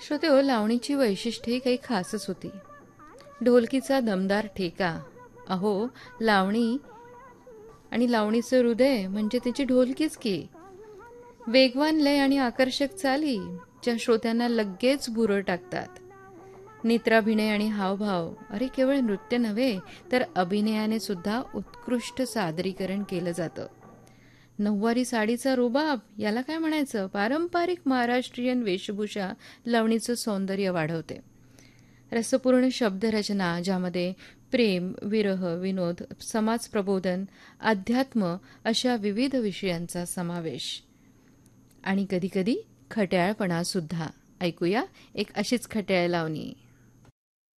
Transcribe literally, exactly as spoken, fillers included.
श्रोतेहो, लावणीची वैशिष्ट्ये काही खासच होती. ढोलकीचा दमदार ठेका. अहो, लावणी आणि लावणीचं हृदय म्हणजे त्याची ढोलकीच की. वेगवान लय आणि आकर्षक चाली ज्या श्रोत्यांना लगेच भुरळ टाकतात. नेत्राभिनय आणि हावभाव, अरे केवळ नृत्य नव्हे तर अभिनयाने सुद्धा उत्कृष्ट सादरीकरण केलं जातं. नऊवारी साडीचा रुबाब, याला काय म्हणायचं. पारंपरिक महाराष्ट्रीयन वेशभूषा लावणीचं सौंदर्य वाढवते. रसपूर्ण शब्दरचना ज्यामध्ये प्रेम, विरह, विनोद, समाज प्रबोधन, अध्यात्म अशा विविध विषयांचा समावेश. आणि कधीकधी खट्याळपणा सुद्धा. ऐकूया एक अशीच खट्याळ लावणी.